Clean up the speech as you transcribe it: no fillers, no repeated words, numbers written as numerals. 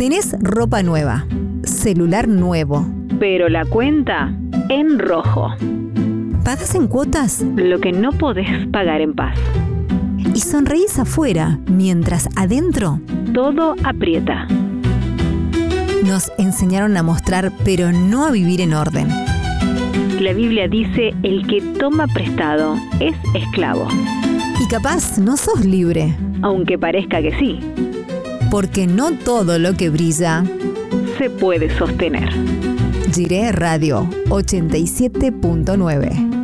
Tenés ropa nueva, celular nuevo, pero la cuenta en rojo. ¿pagas en cuotas? Lo que no podés pagar en paz. Y sonreís afuera, mientras adentro Todo aprieta. nos enseñaron a mostrar, pero no a vivir en orden. La Biblia dice: el que toma prestado es esclavo. Y capaz no sos libre, Aunque parezca que sí, porque no todo lo que brilla. se puede sostener. Jiré Radio 87.9.